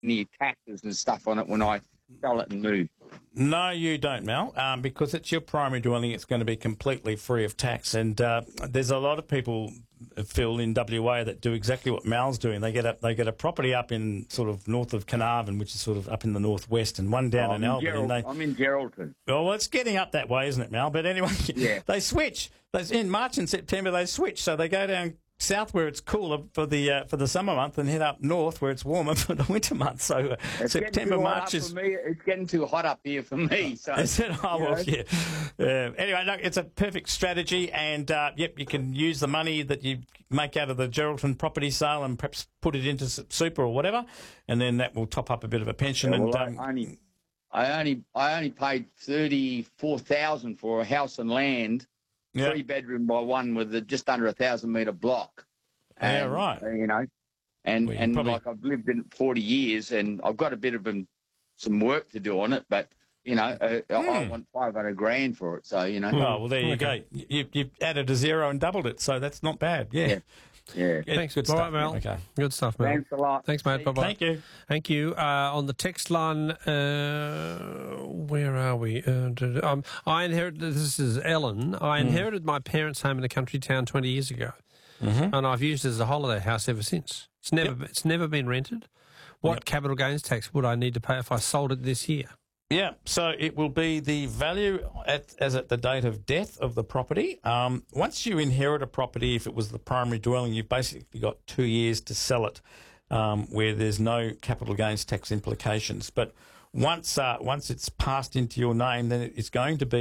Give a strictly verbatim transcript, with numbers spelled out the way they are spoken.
any taxes and stuff on it when I sell it and move. No, you don't, Mal, um, because it's your primary dwelling. It's going to be completely free of tax. And uh, there's a lot of people, Phil, in W A that do exactly what Mal's doing. They get a, they get a property up in sort of north of Carnarvon, which is sort of up in the northwest, and one down Oh, in I'm Albany. Gerald, And they, I'm in Geraldton. well, it's getting up that way, isn't it, Mal? But anyway, Yeah. they switch. They, in March and September, they switch. So they go down south where it's cooler for the uh, for the summer month and head up north where it's warmer for the winter month. So uh, It's September, getting too hot March up is... for me. It's getting too hot up here for me. So, Is it? Oh, you well, know. yeah. Uh, anyway, look, it's a perfect strategy, and uh, yep, you can use the money that you make out of the Geraldton property sale and perhaps put it into s- super or whatever, and then that will top up a bit of a pension. Yeah, well, and um, I only, I only, I only paid thirty-four thousand for a house and land, yeah, three bedroom by one with a, just under a thousand metre block. Yeah, And, right. uh, You know, and Well, you and probably- like I've lived in it forty years, and I've got a bit of um, some work to do on it, but you know, uh, I Hmm. want five hundred grand for it. So you know, oh, well, there you Okay. go. You, you added a zero and doubled it, so that's not bad. Yeah, Yeah. yeah. Yeah, Thanks. good All stuff. right, Mel. Okay, Good stuff, Mel. Thanks a lot. Thanks, mate. Bye-bye. thank you. Thank you. Uh, on the text line, uh, where are we? Uh, d- d- um, I inherited, this is Ellen, I inherited my parents' home in a country town twenty years ago, Mm-hmm. and I've used it as a holiday house ever since. It's never, it's never been rented. What Yep. capital gains tax would I need to pay if I sold it this year? Yeah, so it will be the value at, as at the date of death of the property. Um, once you inherit a property, if it was the primary dwelling, you've basically got two years to sell it, um, where there's no capital gains tax implications. But once uh, once it's passed into your name, then it's going to be